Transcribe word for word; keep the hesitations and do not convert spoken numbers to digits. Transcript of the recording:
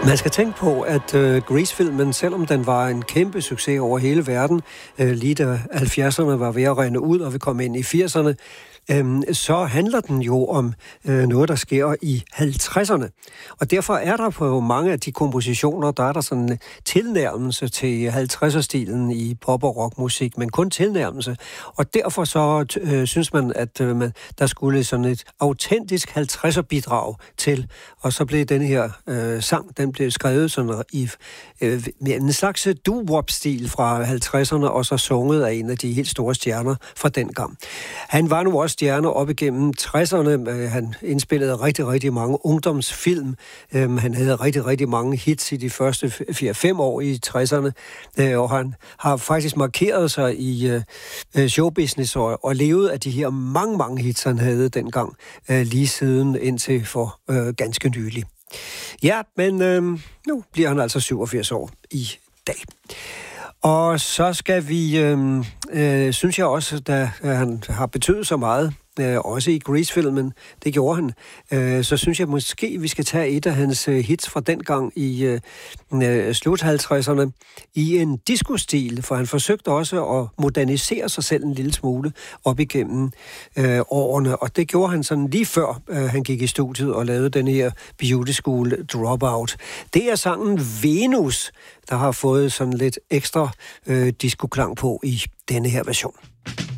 Man skal tænke på, at uh, Grease-filmen, selvom den var en kæmpe succes over hele verden, uh, lige da halvfjerdserne var ved at rende ud, og vi kom ind i firserne, um, så handler den jo om uh, noget, der sker i halvtredserne. Og derfor er der på mange af de kompositioner, der er der sådan en tilnærmelse til halvtredser-stilen i pop- og rockmusik, men kun tilnærmelse. Og derfor så uh, synes man, at uh, man, der skulle sådan et autentisk halvtredser-bidrag til, og så blev den her uh, sang, den blev skrevet sådan i øh, en slags doo-wop-stil fra halvtredserne, og så sunget af en af de helt store stjerner fra dengang. Han var nu også stjerner op igennem tresserne. Øh, han indspillede rigtig, rigtig mange ungdomsfilm. Øh, han havde rigtig, rigtig mange hits i de første fire fem år i tresserne, øh, og han har faktisk markeret sig i øh, showbusiness og, og levet af de her mange, mange hits, han havde dengang, øh, lige siden indtil for øh, ganske nylig. Ja, men øh, nu bliver han altså syvogfirs år i dag. Og så skal vi, øh, øh, synes jeg også, da han har betydet så meget, øh, også i Grease-filmen, det gjorde han, øh, så synes jeg måske, vi skal tage et af hans øh, hits fra dengang i øh, øh, slut halvtredserne i en disco-stil, for han forsøgte også at modernisere sig selv en lille smule op igennem øh, årene, og det gjorde han sådan lige før øh, han gik i studiet og lavede den her Beauty School Dropout. Det er sangen Venus, der har fået sådan lidt ekstra øh, disco-klang på i denne her version.